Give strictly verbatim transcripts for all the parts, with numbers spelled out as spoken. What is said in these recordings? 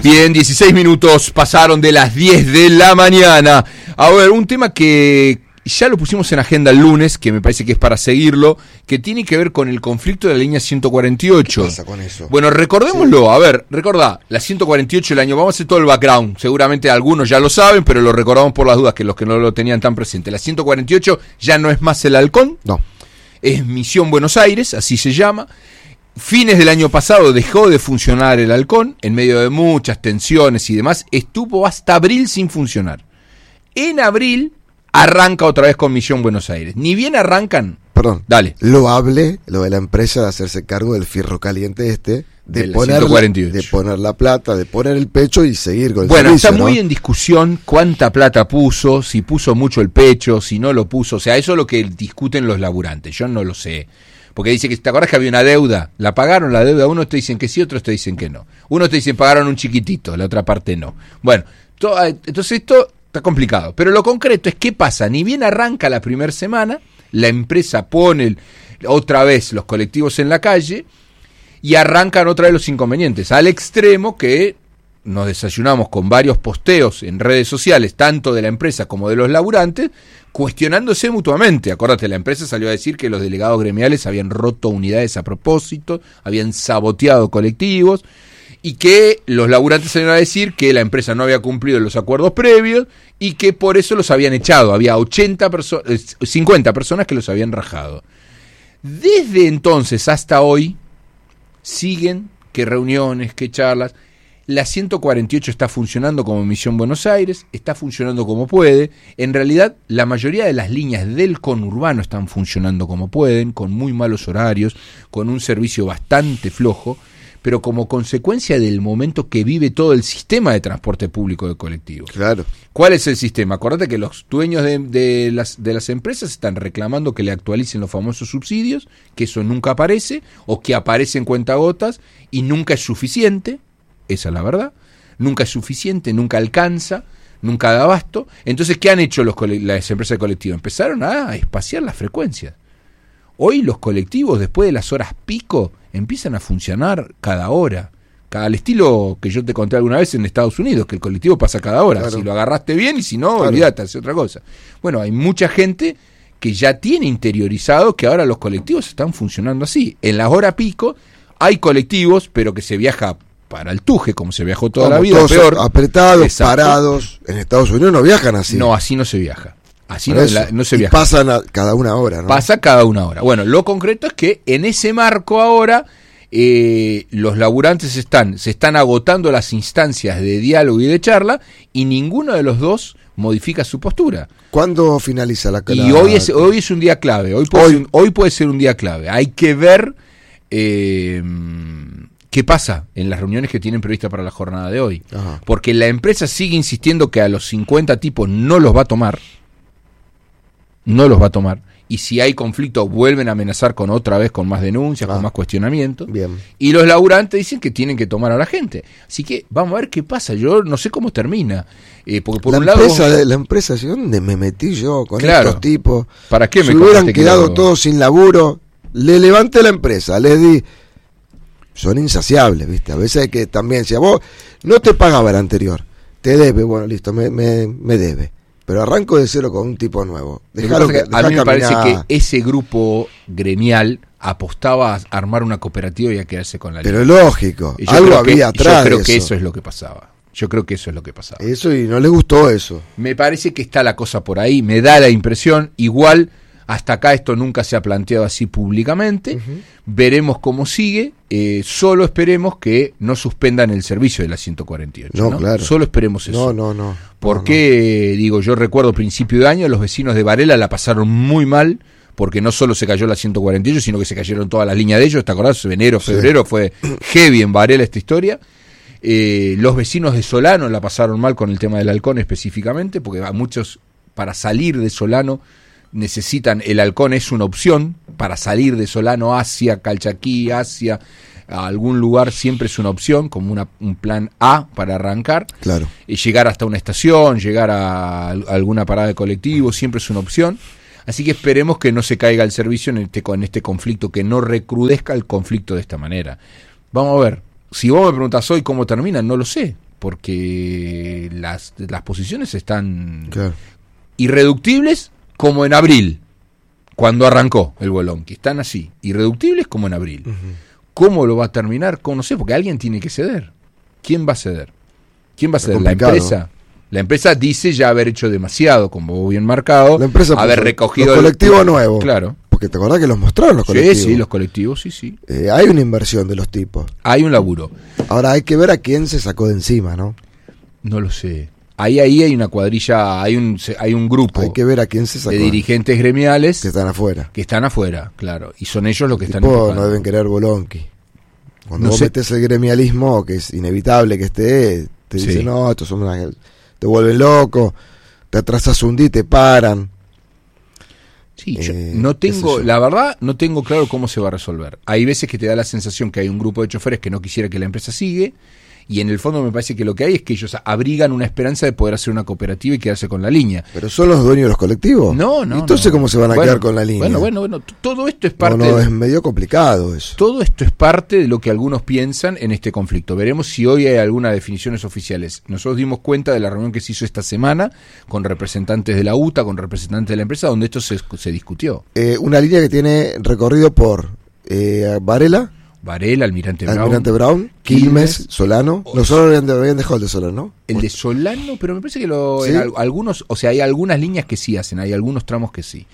Bien, dieciséis minutos pasaron de las diez de la mañana. A ver, un tema que ya lo pusimos en agenda el lunes, que me parece que es para seguirlo, que tiene que ver con el conflicto de la línea ciento cuarenta y ocho. ¿Qué pasa con eso? Bueno, recordémoslo, sí. A ver, recordá, la ciento cuarenta y ocho el año, vamos a hacer todo el background, seguramente algunos ya lo saben, pero lo recordamos por las dudas, que los que no lo tenían tan presente. La ciento cuarenta y ocho ya no es más el Halcón, no. Es Misión Buenos Aires, así se llama. Fines del año pasado dejó de funcionar el Halcón, en medio de muchas tensiones y demás, estuvo hasta abril sin funcionar. En abril arranca otra vez con Misión Buenos Aires. Ni bien arrancan... Perdón, dale. Loable lo de la empresa de hacerse cargo del fierro caliente este, de, poner, la, de poner la plata, de poner el pecho y seguir con el bueno, servicio, está ¿no? muy en discusión cuánta plata puso, si puso mucho el pecho, si no lo puso. O sea, eso es lo que discuten los laburantes, yo no lo sé. Porque dice que, ¿te acordás que había una deuda? ¿La pagaron la deuda? Unos te dicen que sí, otros te dicen que no. Unos te dicen pagaron un chiquitito, la otra parte no. Bueno, to, entonces esto está complicado. Pero lo concreto es qué pasa. Ni bien arranca la primera semana, la empresa pone el, otra vez los colectivos en la calle y arrancan otra vez los inconvenientes. Al extremo que nos desayunamos con varios posteos en redes sociales, tanto de la empresa como de los laburantes, cuestionándose mutuamente. Acordate, la empresa salió a decir que los delegados gremiales habían roto unidades a propósito, habían saboteado colectivos, y que los laburantes salieron a decir que la empresa no había cumplido los acuerdos previos y que por eso los habían echado. Había ochenta perso- cincuenta personas que los habían rajado. Desde entonces hasta hoy siguen que reuniones, que charlas. La ciento cuarenta y ocho está funcionando como Misión Buenos Aires, está funcionando como puede. En realidad, la mayoría de las líneas del conurbano están funcionando como pueden, con muy malos horarios, con un servicio bastante flojo, pero como consecuencia del momento que vive todo el sistema de transporte público de colectivos. Claro. ¿Cuál es el sistema? Acordate que los dueños de, de, las, de las empresas están reclamando que le actualicen los famosos subsidios, que eso nunca aparece, o que aparece en cuentagotas y nunca es suficiente. Esa es la verdad, nunca es suficiente, nunca alcanza, nunca da abasto. Entonces, ¿qué han hecho los cole- las empresas de colectivos? Empezaron a espaciar las frecuencias. Hoy los colectivos, después de las horas pico, empiezan a funcionar cada hora, cada, al estilo que yo te conté alguna vez en Estados Unidos, que el colectivo pasa cada hora. Claro. Si lo agarraste bien y si no, claro, olvídate, hace otra cosa. Bueno, hay mucha gente que ya tiene interiorizado que ahora los colectivos están funcionando así. En las horas pico hay colectivos, pero que se viaja para el tuje, como se viajó toda como la vida, todos peor. Apretados, Exacto. Parados. En Estados Unidos no viajan así. No, así no se viaja. Así no, la, no se y viaja. Pasan a cada una hora, ¿no? Pasa cada una hora. Bueno, lo concreto es que en ese marco ahora eh, los laburantes están, se están agotando las instancias de diálogo y de charla y ninguno de los dos modifica su postura. ¿Cuándo finaliza la Y hoy es, hoy es un día clave. Hoy puede, hoy. Ser, hoy puede ser un día clave. Hay que ver... Eh, ¿qué pasa en las reuniones que tienen previstas para la jornada de hoy? Ajá. Porque la empresa sigue insistiendo que a los cincuenta tipos no los va a tomar, no los va a tomar, y si hay conflicto vuelven a amenazar con otra vez con más denuncias, ah. con más cuestionamientos. Bien. Y los laburantes dicen que tienen que tomar a la gente. Así que vamos a ver qué pasa. Yo no sé cómo termina. Eh, porque por la un empresa, lado... La empresa, ¿dónde me metí yo con claro. estos tipos? ¿Para qué me si hubieran que quedado lo... todos sin laburo, le levanté la empresa, les di... Son insaciables, ¿viste? A veces hay que también, si a vos no te pagaba el anterior, te debe, bueno, listo, me, me, me debe. Pero arranco de cero con un tipo nuevo. Dejalo que, que, a mí me parece que ese grupo gremial apostaba a armar una cooperativa y a quedarse con la ley. Pero lógico, algo había que, atrás. Yo creo de que eso. eso es lo que pasaba. Yo creo que eso es lo que pasaba. Eso y no les gustó eso. Me parece que está la cosa por ahí, me da la impresión, igual... Hasta acá esto nunca se ha planteado así públicamente. Uh-huh. Veremos cómo sigue. Eh, solo esperemos que no suspendan el servicio de la ciento cuarenta y ocho. No, ¿no? claro. Solo esperemos eso. No, no, no. Porque, no, no. digo, yo recuerdo principio de año, los vecinos de Varela la pasaron muy mal, porque no solo se cayó la ciento cuarenta y ocho, sino que se cayeron todas las líneas de ellos. ¿Te acordás? Enero, febrero, sí. Fue heavy en Varela esta historia. Eh, los vecinos de Solano la pasaron mal con el tema del Halcón específicamente, porque a muchos, para salir de Solano, necesitan, el Halcón es una opción para salir de Solano hacia Calchaquí, hacia a algún lugar, siempre es una opción, como una, un plan A para arrancar. Claro. Y llegar hasta una estación, llegar a, a alguna parada de colectivo, siempre es una opción. Así que esperemos que no se caiga el servicio en este, en este conflicto, que no recrudezca el conflicto de esta manera. Vamos a ver, si vos me preguntás hoy cómo termina, no lo sé. porque las, las posiciones están Claro. irreductibles como en abril, cuando arrancó el Bolonqui. Están así, irreductibles como en abril. Uh-huh. ¿Cómo lo va a terminar? No sé, porque alguien tiene que ceder. ¿Quién va a ceder? ¿Quién va a Es ceder? ¿La complicado. empresa? La empresa dice ya haber hecho demasiado, como bien marcado, La empresa haber puso recogido los el- colectivos nuevos. Claro. Porque te acordás que los mostraron los Sí, colectivos. sí, los colectivos, sí, sí. Eh, hay una inversión de los tipos. Hay un laburo. Ahora hay que ver a quién se sacó de encima, ¿no? No lo sé. Ahí, ahí hay una cuadrilla, hay un, se- hay un grupo Hay que ver a quién se sacó. de dirigentes gremiales Que están afuera. que están afuera, claro. Y son ellos los que están Tipo, empujando. no deben querer Bolonqui. Cuando No vos sé. metés el gremialismo, que es inevitable que esté, te Sí. dicen, no, estos son una... te vuelven loco, te atrasas un día y te paran. Sí, yo Eh, no qué sé tengo, yo. la verdad, no tengo claro cómo se va a resolver. Hay veces que te da la sensación que hay un grupo de choferes que no quisiera que la empresa sigue, y en el fondo me parece que lo que hay es que ellos abrigan una esperanza de poder hacer una cooperativa y quedarse con la línea. ¿Pero son los dueños de los colectivos? No, no. Entonces, no. ¿cómo se van a Bueno, quedar con la línea? Bueno, bueno, bueno, t- todo esto es No, parte no, de- es medio complicado eso. Todo esto es parte de lo que algunos piensan en este conflicto. Veremos si hoy hay algunas definiciones oficiales. Nosotros dimos cuenta de la reunión que se hizo esta semana con representantes de la U T A, con representantes de la empresa, donde esto se, se discutió. Eh, una línea que tiene recorrido por eh, Varela, Varela, Almirante Brown. Almirante Brown, Quilmes. Quilmes, Solano. Los Solano habían, habían dejado el de Solano, ¿no? El de Solano, pero me parece que lo, ¿Sí? en al- algunos, o sea, hay algunas líneas que sí hacen, hay algunos tramos que sí.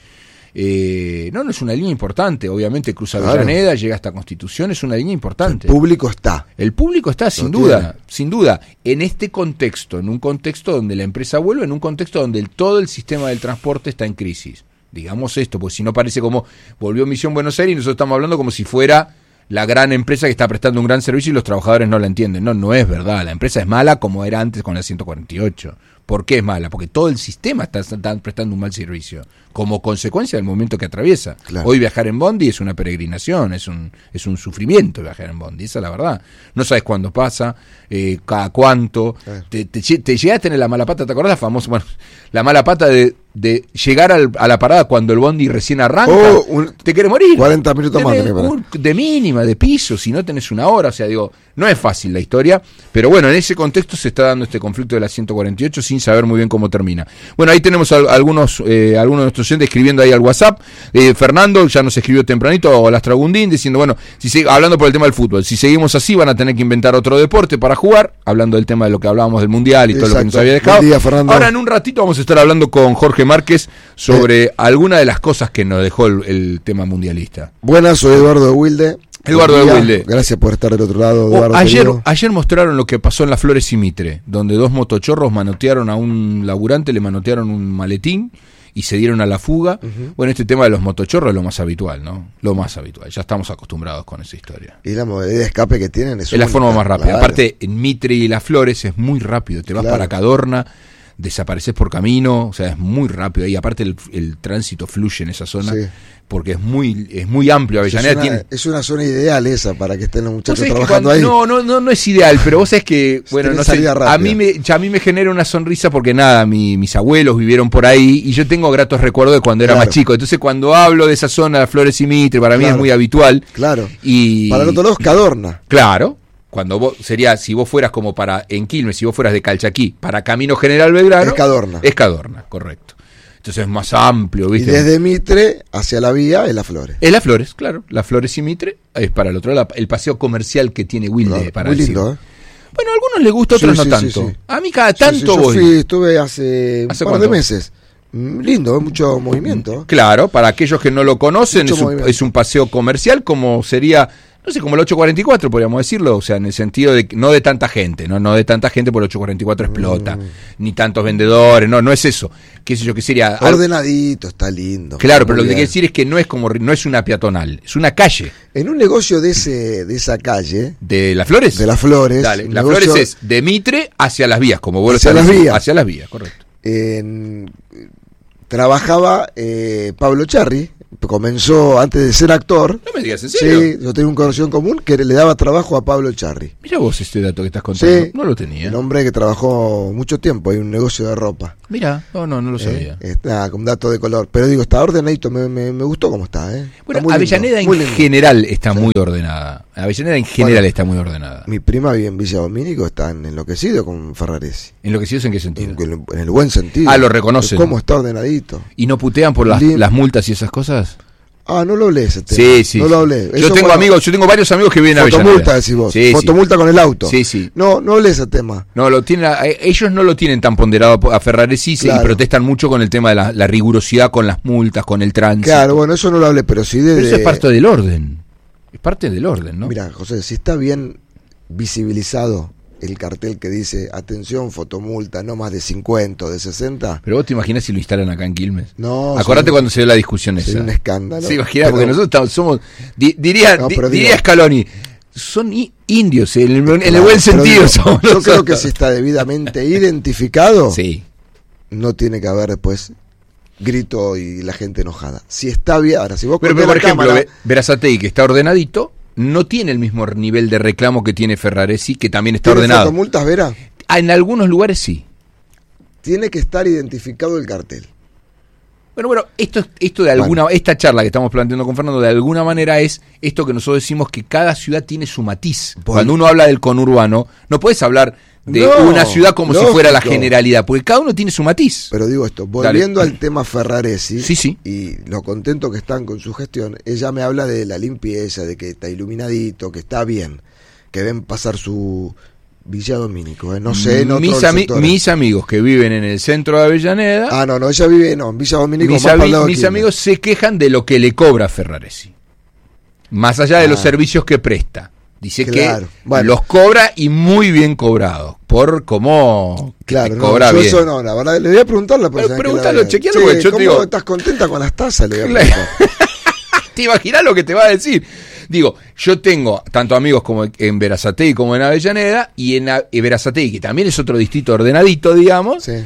Eh, no, no es una línea importante, obviamente cruza Claro. Avellaneda, llega hasta Constitución, es una línea importante. El público está. El público está, sin Lo duda, tiene. sin duda, en este contexto, en un contexto donde la empresa vuelve, en un contexto donde el- todo el sistema del transporte está en crisis. Digamos esto, porque si no parece como volvió Misión Buenos Aires y nosotros estamos hablando como si fuera la gran empresa que está prestando un gran servicio y los trabajadores no la entienden. No, no es verdad. La empresa es mala como era antes con la ciento cuarenta y ocho. ¿Por qué es mala? Porque todo el sistema está, está prestando un mal servicio como consecuencia del momento que atraviesa. Claro. Hoy viajar en Bondi es una peregrinación, es un es un sufrimiento viajar en Bondi, esa es la verdad. No sabes cuándo pasa, eh, cada cuánto. Claro. Te, te, lle- te llegas a tener la mala pata, ¿te acordás la famosa? Bueno, la mala pata de, de llegar al- a la parada cuando el Bondi recién arranca. Oh, un- te querés morir. cuarenta minutos más Tenés tenés para- un- de mínima, de piso, si no tenés una hora. O sea, digo, no es fácil la historia, pero bueno, en ese contexto se está dando este conflicto de la ciento cuarenta y ocho sin saber muy bien cómo termina. Bueno, ahí tenemos a, algunos eh, algunos de nuestros oyentes escribiendo ahí al WhatsApp. Eh, Fernando ya nos escribió tempranito, o Lastragundín, diciendo, bueno, si se, hablando por el tema del fútbol, si seguimos así van a tener que inventar otro deporte para jugar, hablando del tema de lo que hablábamos del Mundial y todo lo que nos Exacto. había dejado. Buen día, Fernando. Ahora en un ratito vamos a estar hablando con Jorge Márquez sobre alguna de las cosas que nos dejó el, el tema mundialista. Buenas, soy Eduardo de Wilde. Eduardo Buen de día. Wilde. Gracias por estar del otro lado, Oh, Eduardo. ayer, querido. ayer mostraron lo que pasó en las Flores y Mitre, donde dos motochorros manotearon a un laburante, le manotearon un maletín y se dieron a la fuga. Ujú. Bueno, este tema de los motochorros es lo más habitual, ¿no? Lo más habitual. Ya estamos acostumbrados con esa historia. Y la modalidad de escape que tienen es, Es la única, forma más rápida. claro. Aparte, en Mitre y Las Flores es muy rápido. Te vas Claro. para Cadorna, desapareces por camino, o sea, es muy rápido. Y aparte el, el tránsito fluye en esa zona, Sí. porque es muy es muy amplio. Es Avellaneda una, tiene... es una zona ideal esa para que estén los Vos muchachos sabés que trabajando cuando- ahí. No, no, no, no es ideal, pero vos sabés que, bueno, Tiene no sé, salida rápida. a mí me, ya a mí me genera una sonrisa porque nada, mi- mis abuelos vivieron por ahí y yo tengo gratos recuerdos de cuando era Claro. más chico. Entonces cuando hablo de esa zona de Flores y Mitre, para mí Claro. es muy habitual. Claro. Y Para el otro lado es Cadorna. claro, cuando vos sería, si vos fueras como para en Quilmes, si vos fueras de Calchaquí, para Camino General Belgrano, Es Cadorna. Es Cadorna, correcto. Entonces es más amplio, Y ¿viste? desde Mitre hacia la vía es Las Flores. Es Las Flores, claro. Las Flores y Mitre es para el otro lado, el paseo comercial que tiene Wilde. Claro, para muy decir. lindo, ¿eh? Bueno, a algunos les gusta, a otros Sí, no sí, tanto. sí, sí. A mí cada Sí, tanto sí, yo voy. fui, estuve hace un ¿Hace par cuánto? de meses. Mm, Lindo, ¿eh? Mucho movimiento. Claro, para aquellos que no lo conocen, Mucho es un, movimiento. es un paseo comercial como sería, no sé, como el ocho cuarenta y cuatro, podríamos decirlo, o sea, en el sentido de que no de tanta gente, no no de tanta gente, por el ocho cuarenta y cuatro explota, Mm. ni tantos vendedores, no, no es eso. Qué sé yo, que sería al- Ordenadito, está lindo. Claro, Muy pero lo que bien. quiere decir es que no es como no es una peatonal, es una calle En un negocio de ese de esa calle, de Las Flores. de Las Flores, Dale, un Las negocio Flores es de Mitre hacia las vías, como vos lo Hacia estás las diciendo. vías. Hacia las vías, correcto. en- trabajaba eh, Pablo Charri, comenzó antes de ser actor. No me digas en serio. Sí, yo tenía un conocido en común que le daba trabajo a Pablo Charri. Mira vos este dato que estás contando. Sí, No lo tenía. un hombre que trabajó mucho tiempo en un negocio de ropa. Mira, no, no, no lo sabía. Eh, está con dato de color. Pero digo, está ordenadito, me, me, me gustó cómo está. ¿eh? Bueno, está Avellaneda lindo, en general está sí. muy ordenada. Avellaneda en general bueno, está muy ordenada. Mi prima vive en Villa Domínico, están enloquecidos con Ferraresi. ¿Enloquecidos en qué sentido? En, en, en el buen sentido. Ah, lo reconocen. ¿Cómo está ordenadito? ¿Y no putean por las, las multas y esas cosas? Ah, no lo hablé ese tema. Sí, sí. No lo hablé. Yo Eso tengo bueno, amigos, yo tengo varios amigos que viven a Avellaneda. Fotomulta, decís vos. Sí, Fotomulta sí. con el auto. Sí, sí. No, no hablé ese tema. No, lo tienen, ellos no lo tienen tan ponderado a Ferraresi claro. y protestan mucho con el tema de la, la rigurosidad con las multas, con el tránsito. Claro, bueno, eso no lo hablé, pero sí de... Pero eso es parte del orden. Es parte del orden, ¿no? Mira, José, si está bien visibilizado el cartel que dice atención, fotomulta, no más de cincuenta o de sesenta. Pero vos te imaginas si lo instalan acá en Quilmes. No. Acordate cuando se dio la discusión esa. un escándalo. Sí, imagina, porque nosotros estamos, somos, di, diría, no, di, diría digo, Scaloni, son i, indios, en el, en el buen sentido digo, somos Yo nosotros. creo que si está debidamente identificado, sí. no tiene que haber después grito y la gente enojada. Si está bien, ahora si vos pero, pero por ejemplo, cámara, Berazategui, que está ordenadito, no tiene el mismo nivel de reclamo que tiene Ferraresi, que también está ordenado. ¿Tiene fotomultas, Vera? Ah, en algunos lugares sí. Tiene que estar identificado el cartel. Bueno, bueno, esto, esto de alguna, bueno. esta charla que estamos planteando con Fernando, de alguna manera es esto que nosotros decimos que cada ciudad tiene su matiz. Por... Cuando uno habla del conurbano, no puedes hablar de no, una ciudad como lógico. si fuera la generalidad, porque cada uno tiene su matiz. Pero digo esto, volviendo Dale. al tema Ferraresi, sí, sí. y lo contento que están con su gestión, ella me habla de la limpieza, de que está iluminadito, que está bien, que ven pasar su Villa Domínico, ¿eh? no sé, en mis, ami mis amigos que viven en el centro de Avellaneda. Ah, no, no, ella vive no, en Villa Domínico. Mis, más ami para mis amigos se quejan de lo que le cobra Ferraresi, más allá de ah. los servicios que presta. Dice claro. que bueno. los cobra y muy bien cobrados. Por cómo claro, no, cobra yo bien. Eso no, la verdad, le voy a preguntar a la persona. Preguntalo, chequealo, sí, yo te digo. ¿Estás contenta con las tasas? Le voy a preguntar. ¿Te imaginas lo que te va a decir? Digo, yo tengo tanto amigos como en Berazategui como en Avellaneda, y en, en Berazategui, que también es otro distrito ordenadito, digamos, sí.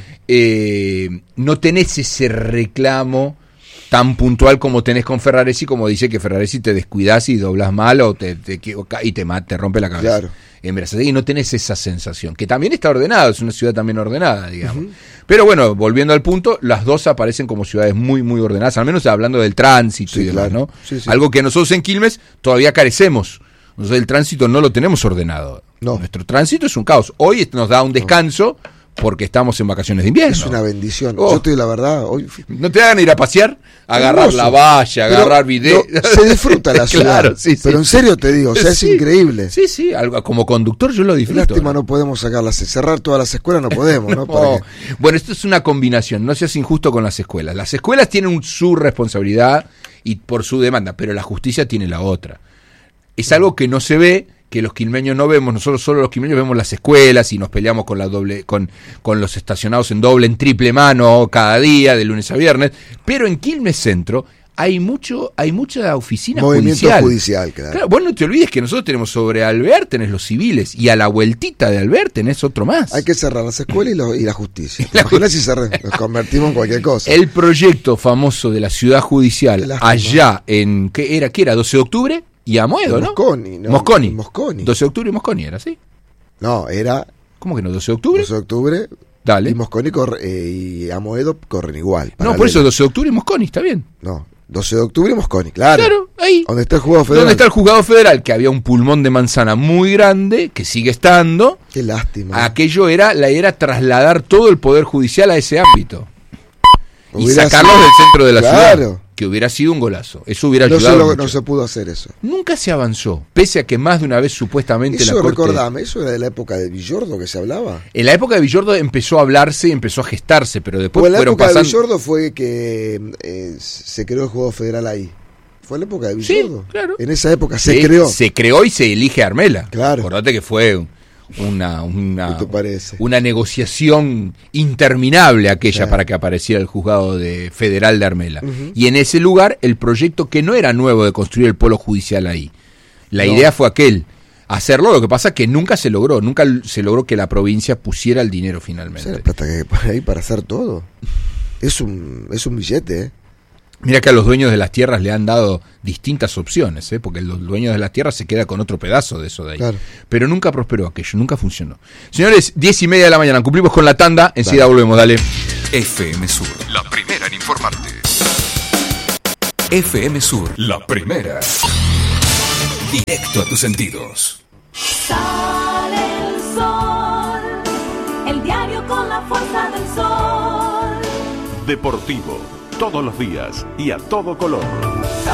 eh, no tenés ese reclamo tan puntual como tenés con Ferraresi, como dice que Ferraresi te descuidás y doblas mal o te, te, y te, te rompe la cabeza. Claro. En Berazategui no tenés esa sensación, que también está ordenado, es una ciudad también ordenada, digamos. Uh-huh. Pero bueno, volviendo al punto, las dos aparecen como ciudades muy, muy ordenadas, al menos hablando del tránsito sí, y demás, claro. ¿no? Sí, sí. Algo que nosotros en Quilmes todavía carecemos. Nosotros el tránsito no lo tenemos ordenado. No. Nuestro tránsito es un caos. Hoy nos da un descanso no. porque estamos en vacaciones de invierno. Es una bendición. Oh. Yo estoy, la verdad, hoy... ¿No te hagan ir a pasear? Agarrar Hermoso. la valla, agarrar video. No, se disfruta la ciudad. Claro, sí, sí. Pero en serio te digo, o sea, sí. es increíble. Sí, sí, algo, como conductor yo lo disfruto. Lástima no podemos sacarlas, cerrar todas las escuelas no podemos, ¿no? no. Bueno, esto es una combinación, no seas injusto con las escuelas. Las escuelas tienen su responsabilidad y por su demanda, pero la justicia tiene la otra. Es algo que no se ve, que los quilmeños no vemos, nosotros solo los quilmeños vemos las escuelas y nos peleamos con la doble, con, con los estacionados en doble, en triple mano cada día, de lunes a viernes, pero en Quilmes Centro hay mucho, hay mucha oficina Movimiento judicial. judicial, claro. Claro. Vos no te olvides que nosotros tenemos sobre Alvear tenés los civiles y a la vueltita de Alvear tenés otro más. Hay que cerrar las escuelas y, lo, y la justicia. Imagínate si cerré, nos convertimos en cualquier cosa. El proyecto famoso de la ciudad judicial allá en, ¿qué era? ¿Qué era? doce de octubre y Amoedo, ¿no? Mosconi, ¿no? Mosconi. Mosconi. doce de octubre y Mosconi era, ¿sí? No, era... ¿Cómo que no? ¿doce de octubre? doce de octubre... Dale. Y Mosconi corre, eh, y Amoedo corren igual. No, paralelo. Por eso doce de octubre y Mosconi, está bien. No, doce de octubre y Mosconi, claro. Claro, ahí. Donde está el juzgado federal. Donde está el juzgado federal, que había un pulmón de manzana muy grande, que sigue estando. Qué lástima. Aquello era, la era trasladar todo el poder judicial a ese ámbito. Hubiera y sacarlos sido, del centro de la claro. ciudad. Que hubiera sido un golazo. Eso hubiera no ayudado se lo, mucho. No se pudo hacer eso. Nunca se avanzó, pese a que más de una vez supuestamente eso, la Corte... recordame, ¿eso era de la época de Villordo que se hablaba? En la época de Villordo empezó a hablarse y empezó a gestarse, pero después pues fueron pasando... la época de Villordo fue que eh, se creó el juzgado federal ahí. Fue la época de Villordo. Sí, claro. En esa época se sí, creó. Se creó y se elige a Armela. Claro. Acordate que fue... Una, una, ¿Qué te parece? una negociación interminable aquella claro. para que apareciera el juzgado de, federal de Armela. Uh-huh. Y en ese lugar el proyecto que no era nuevo de construir el polo judicial ahí. La no. idea fue aquel, hacerlo, lo que pasa es que nunca se logró, nunca se logró que la provincia pusiera el dinero finalmente. O sea, la plata que hay por ahí para hacer todo. Es un, es un billete, ¿eh? Mira que a los dueños de las tierras le han dado distintas opciones, ¿eh? Porque los dueños de las tierras se queda con otro pedazo de eso de ahí. Claro. Pero nunca prosperó aquello, nunca funcionó. Señores, diez y media de la mañana, cumplimos con la tanda, enseguida volvemos, dale. F M Sur, la primera en informarte. F M Sur, la primera. Directo a tus sentidos. Sale el sol, el diario con la fuerza del sol. Deportivo, todos los días y a todo color.